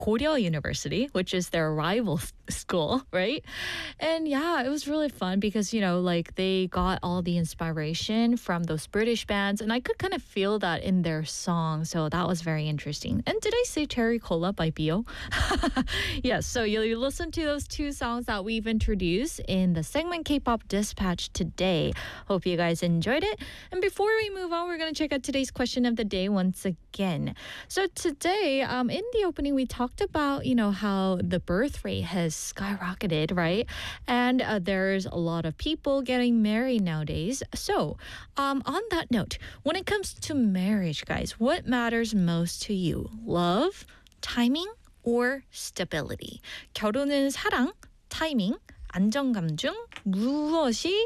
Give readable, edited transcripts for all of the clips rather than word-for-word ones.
Korea University, which is their rival school, right? And yeah, it was really fun because, like they got all the inspiration from those British bands, and I could kind of feel that in their song. So that was very interesting. And did I say Cherry Cola by Bio? Yes, so you listen to those two songs that we've introduced in the segment K-pop Dispatch today. Hope you guys enjoyed it. And before we move on, we're going to check out today's question of the day once again. So today, in the opening, we talked about, how the birth rate has skyrocketed, right? And there's a lot of people getting married nowadays. So on that note, when it comes to marriage, guys, what matters most to you? Love, timing, or stability? 결혼은 사랑, 타이밍, 안정감 중 무엇이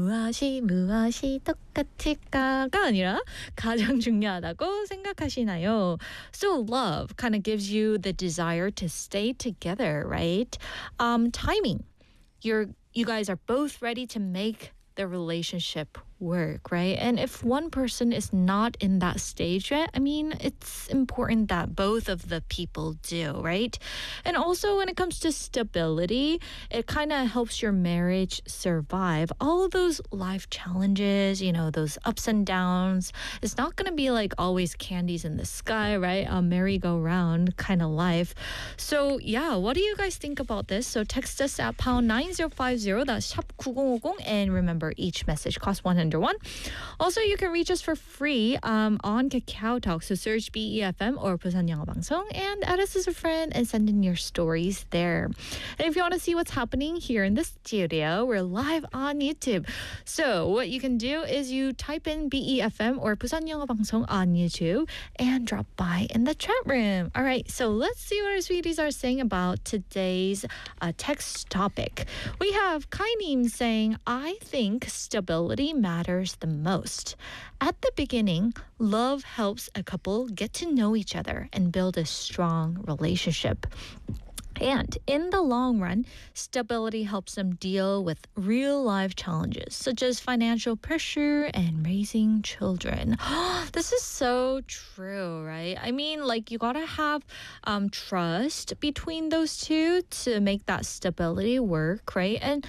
똑같을까가 아니라 가장 중요하다고 생각하시나요? So love kind of gives you the desire to stay together, right? Timing. You guys are both ready to make the relationship work, right? And if one person is not in that stage yet, it's important that both of the people do, right? And also when it comes to stability, it kind of helps your marriage survive all of those life challenges, those ups and downs. It's not going to be like always candies in the sky, right? A merry-go-round kind of life. So yeah, what do you guys think about this? So text us at pound 9050, that's 샵 9050, and remember each message costs 101. Also, you can reach us for free on Kakao Talk. So search BEFM or Busan Yeongo Bangseong and add us as a friend and send in your stories there. And if you want to see what's happening here in the studio, we're live on YouTube. So what you can do is you type in BEFM or Busan Yeongo Bangseong on YouTube and drop by in the chat room. All right, so let's see what our sweeties are saying about today's text topic. We have Kainim saying, I think stability matters the most. At the beginning, love helps a couple get to know each other and build a strong relationship. And in the long run, stability helps them deal with real-life challenges, such as financial pressure and raising children. This is so true, right? You gotta have trust between those two to make that stability work, right? And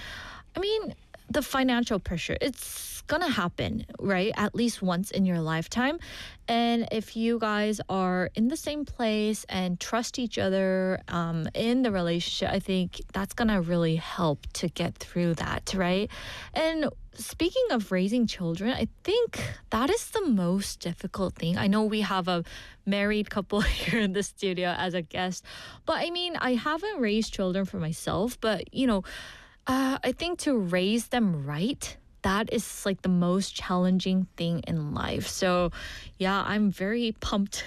the financial pressure, it's gonna happen, right? At least once in your lifetime. And if you guys are in the same place and trust each other in the relationship, I think that's gonna really help to get through that, right? And speaking of raising children, I think that is the most difficult thing. I know we have a married couple here in the studio as a guest, but I haven't raised children for myself, but I think to raise them right, that is like the most challenging thing in life. So yeah, I'm very pumped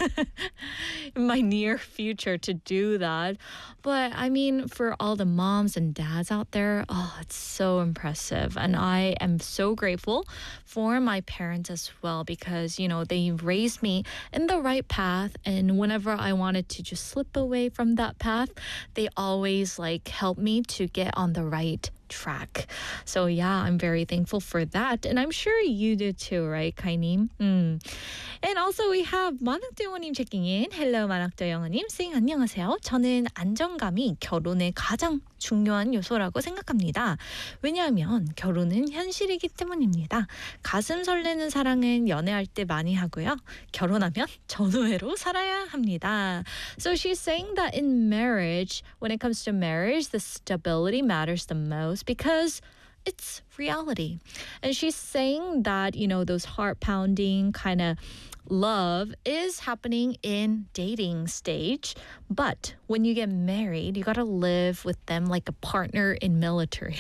in my near future to do that. But for all the moms and dads out there, it's so impressive. And I am so grateful for my parents as well because, they raised me in the right path. And whenever I wanted to just slip away from that path, they always help me to get on the right track. So yeah, I'm very thankful for that. And I'm sure you do too, right, Kai님? And also we have 만학도 영어님 checking in. Hello, 만학도 영어님. saying 안녕하세요. 저는 안정감이 결혼의 가장 중요한 요소라고 생각합니다. 왜냐하면 결혼은 현실이기 때문입니다. 가슴 설레는 사랑은 연애할 때 많이 하고요. 결혼하면 전우회로 살아야 합니다. So she's saying that in marriage, when it comes to marriage, the stability matters the most because it's reality. And she's saying that, those heart-pounding kind of love is happening in dating stage, but when you get married, you gotta live with them like a partner in military.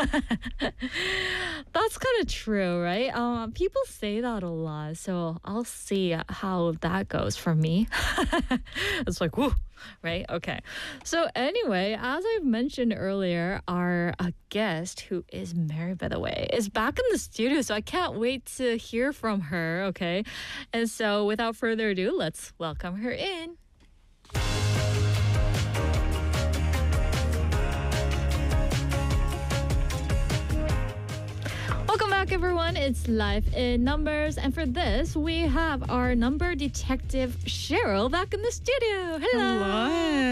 That's kind of true, right? People say that a lot, so I'll see how that goes for me. It's like, whoo, right? Okay. So anyway, as I've mentioned earlier, our guest, who is married, by the way, is back in the studio, so I can't wait to hear from her, okay? And so without further ado, let's welcome her in. Welcome back, everyone. It's Life in Numbers. And for this, we have our number detective, Cheryl, back in the studio. Hello. Hello.